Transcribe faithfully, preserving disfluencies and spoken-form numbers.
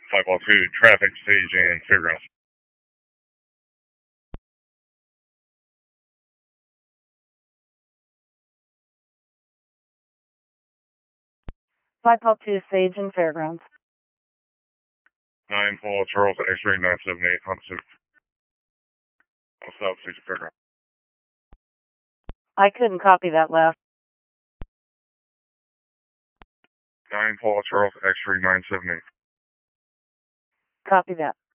five oh two, traffic, stage, and fairgrounds. five oh two, Sage and Fairgrounds. nine Paul Charles, X-ray nine seven eight, Honda Civic. I'll stop, stage, fairgrounds. I couldn't copy that last. nine Paul Charles, X-ray nine seven eight. Copy that.